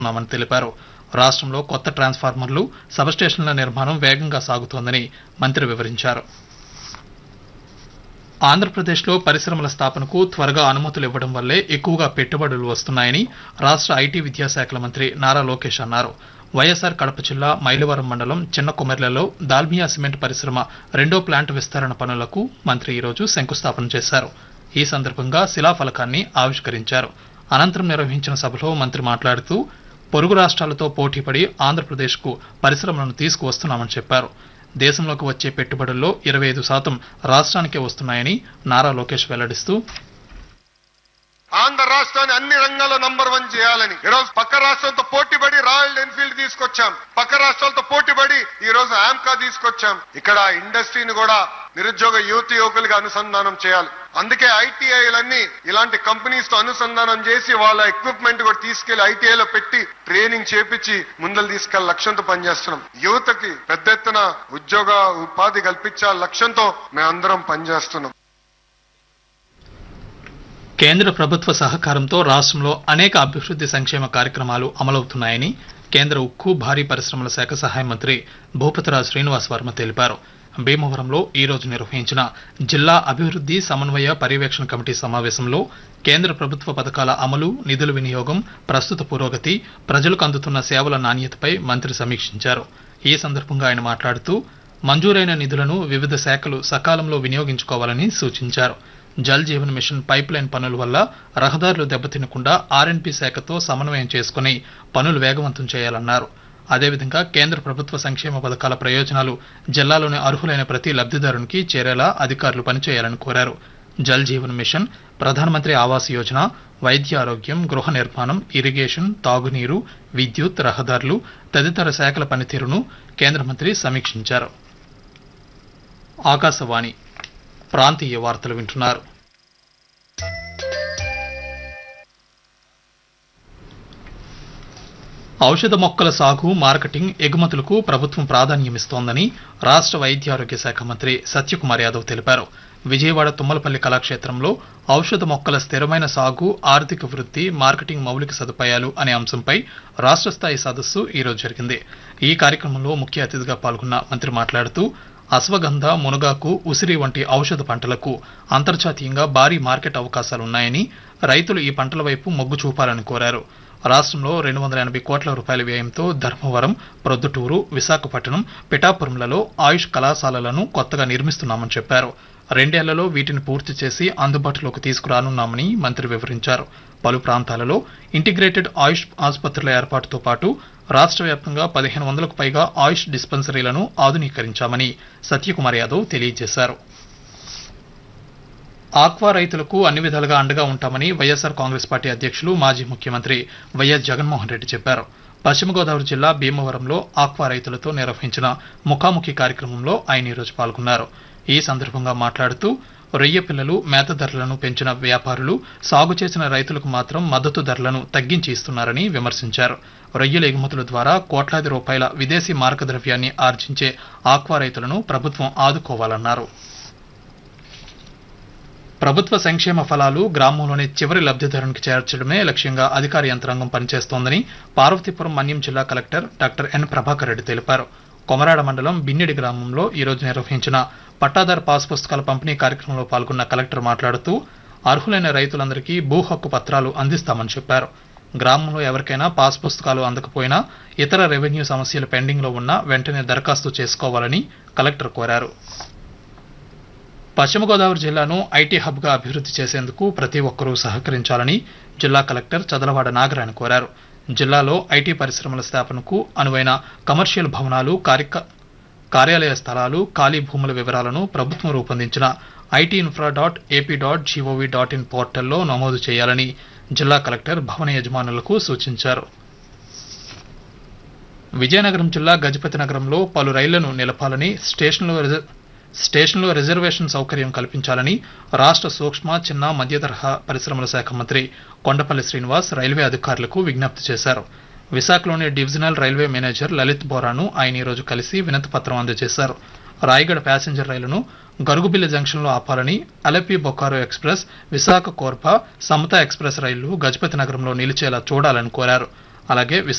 ఉన్నామని తెలిపారు. రాష్ట్రంలో కొత్త ట్రాన్స్ఫార్మర్లు, సబ్స్టేషన్ల నిర్మాణం వేగంగా సాగుతోందని మంత్రి వివరించారు. ఆంధ్రప్రదేశ్లో పరిశ్రమల స్థాపనకు త్వరగా అనుమతులు ఇవ్వడం వల్లే ఎక్కువగా పెట్టుబడులు వస్తున్నాయని రాష్ట్ర ఐటీ విద్యాశాఖల మంత్రి నారా లోకేష్ అన్నారు. వైఎస్ఆర్ కడప జిల్లా మైలవరం మండలం చిన్న కొమెర్లలో దాల్మియా సిమెంట్ పరిశ్రమ 2వ ప్లాంట్ విస్తరణ పనులకు మంత్రి ఈరోజు శంకుస్థాపన చేశారు. ఈ సందర్భంగా శిలాఫలకాన్ని ఆవిష్కరించారు. అనంతరం నిర్వహించిన సభలో మంత్రి మాట్లాడుతూ పొరుగు రాష్ట్రాలతో పోటీపడి ఆంధ్రప్రదేశ్కు పరిశ్రమలను తీసుకువస్తున్నామని చెప్పారు. దేశంలోకి వచ్చే పెట్టుబడుల్లో 25% రాష్ట్రానికే వస్తున్నాయని నారా లోకేష్ వెల్లడిస్తూ ఆంధ్ర రాష్ట్రాన్ని అన్ని రంగాల్లో నంబర్ 1 చేయాలని ఈరోజు పక్క రాష్ట్రంతో పోటీపడి రాయల్ ఎన్ఫీల్డ్ తీసుకొచ్చాం. పక్క రాష్ట్రాలతో పోటీపడి ఈ రోజు ఆమ్కా తీసుకొచ్చాం. ఇక్కడ ఇండస్ట్రీని కూడా నిరుద్యోగ యువకులుగా అనుసంధానం చేయాలి. అందుకే ఐటీఐలన్నీ ఇలాంటి కంపెనీస్ తో అనుసంధానం చేసి వాళ్ళ ఎక్విప్మెంట్ కూడా తీసుకెళ్లి ఐటీఐలో పెట్టి ట్రైనింగ్ చేపించి ముందలు తీసుకెళ్లే లక్ష్యంతో పనిచేస్తున్నాం. యువతకి పెద్ద ఎత్తున ఉద్యోగ ఉపాధి కల్పించాల లక్ష్యంతో మేమందరం పనిచేస్తున్నాం. కేంద్ర ప్రభుత్వ సహకారంతో రాష్ట్రంలో అనేక అభివృద్ధి సంక్షేమ కార్యక్రమాలు అమలవుతున్నాయని కేంద్ర ఉక్కు, భారీ పరిశ్రమల శాఖ సహాయ మంత్రి భూపతిరాజు శ్రీనివాస్ వర్మ తెలిపారు. భీమవరంలో ఈ రోజు నిర్వహించిన జిల్లా అభివృద్ధి సమన్వయ పర్యవేక్షణ కమిటీ సమావేశంలో కేంద్ర ప్రభుత్వ పథకాల అమలు, నిధుల వినియోగం, ప్రస్తుత పురోగతి, ప్రజలకు అందుతున్న సేవల నాణ్యతపై మంత్రి సమీక్షించారు. ఈ సందర్భంగా ఆయన మాట్లాడుతూ మంజూరైన నిధులను వివిధ శాఖలు సకాలంలో వినియోగించుకోవాలని సూచించారు. Jal Jeevan machine pipe line పనుల వల్ల రహదారులు దెబ్బతినకుండా ఆర్ఎండ్బి శాఖతో సమన్వయం చేసుకుని పనులు వేగవంతం చేయాలన్నారు. అదేవిధంగా కేంద్ర ప్రభుత్వ సంక్షేమ పథకాల ప్రయోజనాలు జిల్లాలోని అర్హులైన ప్రతి లబ్ధిదారునికి చేరేలా అధికారులు పనిచేయాలని కోరారు. జల్ జీవన్ మిషన్, ప్రధానమంత్రి ఆవాస్ యోజన, వైద్య ఆరోగ్యం, గృహ నిర్మాణం, ఇరిగేషన్, తాగునీరు, విద్యుత్, రహదారులు తదితర శాఖల పనితీరును కేంద్ర మంత్రి సమీక్షించారు. ఆకాశవాణి ప్రాంతీయ వార్తలు వింటున్నారు. ఔషధ మొక్కల సాగు, మార్కెటింగ్, ఎగుమతులకు ప్రభుత్వం ప్రాధాన్యమిస్తోందని రాష్ట్ర వైద్య ఆరోగ్య శాఖ మంత్రి సత్యకుమార్ యాదవ్ తెలిపారు. విజయవాడ తుమ్మలపల్లి కళాక్షేత్రంలో ఔషధ మొక్కల స్థిరమైన సాగు, ఆర్థిక వృద్ధి, మార్కెటింగ్ మౌలిక సదుపాయాలు అనే అంశంపై రాష్ట్ర స్థాయి సదస్సు ఈరోజు జరిగింది. ఈ కార్యక్రమంలో ముఖ్య అతిథిగా పాల్గొన్న మంత్రి మాట్లాడుతూ అశ్వగంధ, మునగాకు, ఉసిరి వంటి ఔషధ పంటలకు అంతర్జాతీయంగా భారీ మార్కెట్ అవకాశాలున్నాయని, రైతులు ఈ పంటల వైపు మొగ్గు చూపాలని కోరారు. రాష్ట్రంలో 280 కోట్ల రూపాయల వ్యయంతో ధర్మవరం, ప్రొద్దుటూరు, విశాఖపట్నం, పిఠాపురంలలో ఆయుష్ కళాశాలలను కొత్తగా నిర్మిస్తున్నామని చెప్పారు. 2 ఏళ్లలో వీటిని పూర్తి చేసి అందుబాటులోకి తీసుకురానున్నామని మంత్రి వివరించారు. పలు ప్రాంతాలలో ఇంటిగ్రేటెడ్ ఆయుష్ ఆసుపత్రుల ఏర్పాటుతో పాటు రాష్ట్ర వ్యాప్తంగా 1500కు పైగా ఆయుష్ డిస్పెన్సరీలను ఆధునీకరించామని సత్యకుమార్ యాదవ్ తెలియజేశారు. ఆక్వా రైతులకు అన్ని విధాలుగా అండగా ఉంటామని వైఎస్ఆర్ కాంగ్రెస్ పార్టీ అధ్యక్షులు, మాజీ ముఖ్యమంత్రి వైఎస్ జగన్మోహన్ రెడ్డి చెప్పారు. పశ్చిమ గోదావరి జిల్లా భీమవరంలో ఆక్వా రైతులతో నిర్వహించిన ముఖాముఖి కార్యక్రమంలో ఆయన ఈరోజు పాల్గొన్నారు. ఈ సందర్భంగా మాట్లాడుతూ రొయ్య పిల్లలు, మేత ధరలను పెంచిన వ్యాపారులు, సాగు చేసిన రైతులకు మాత్రం మద్దతు ధరలను తగ్గించి ఇస్తున్నారని విమర్శించారు. రొయ్యల ఎగుమతుల ద్వారా కోట్లాది రూపాయల విదేశీ మారక ద్రవ్యాన్ని ఆర్జించే ఆక్వా రైతులను ప్రభుత్వం ఆదుకోవాలన్నారు. ప్రభుత్వ సంక్షేమ ఫలాలు గ్రామంలోని చివరి లబ్ధిదారునికి చేర్చడమే లక్ష్యంగా అధికార యంత్రాంగం పనిచేస్తోందని పార్వతీపురం మన్యం జిల్లా collector doctor N Prabhakar Reddy తెలిపారు. కొమరాడ మండలం బిన్నెడి గ్రామంలో ఈరోజు నిర్వహించిన పట్టాదారు పాస్ పుస్తకాల పంపిణీ కార్యక్రమంలో పాల్గొన్న కలెక్టర్ మాట్లాడుతూ అర్హులైన రైతులందరికీ భూ హక్కు పత్రాలు అందిస్తామని చెప్పారు. గ్రామంలో ఎవరికైనా పాస్ పుస్తకాలు అందకపోయినా, ఇతర రెవెన్యూ సమస్యలు పెండింగ్లో ఉన్నా వెంటనే దరఖాస్తు చేసుకోవాలని కలెక్టర్ కోరారు. పశ్చిమ గోదావరి జిల్లాను ఐటీ హబ్గా అభివృద్ధి చేసేందుకు ప్రతి ఒక్కరూ సహకరించాలని జిల్లా కలెక్టర్ చదలవాడ నాగరాయణ కోరారు. జిల్లాలో ఐటీ పరిశ్రమల స్థాపనకు అనువైన కమర్షియల్ భవనాలు, కార్యాలయ స్థలాలు, ఖాళీ భూముల వివరాలను ప్రభుత్వం రూపొందించిన IT-infra.ap.gov.in పోర్టల్లో నమోదు చేయాలని జిల్లా కలెక్టర్ భవన యజమానులకు సూచించారు. విజయనగరం జిల్లా గజపతి నగరంలో పలు రైళ్లను నిలపాలని, స్టేషన్లో రిజర్వేషన్ సౌకర్యం కల్పించాలని రాష్ట్ర సూక్ష్మ, చిన్న, మధ్య తరహా పరిశ్రమల శాఖ మంత్రి కొండపల్లి శ్రీనివాస్ రైల్వే అధికారులకు విజ్ఞప్తి చేశారు. విశాఖలోని డివిజనల్ రైల్వే మేనేజర్ లలిత్ బోరాను ఆయన ఈరోజు కలిసి వినతి పత్రం అందజేశారు. రాయగడ ప్యాసింజర్ రైలును గరుగుబిల్లి జంక్షన్లో ఆపాలని, అలపి బొకారో ఎక్స్ప్రెస్, విశాఖ కోర్బా, సమత ఎక్స్ప్రెస్ రైళ్లు గజపతి నగరంలో నిలిచేలా చూడాలని కోరారు. అలాగే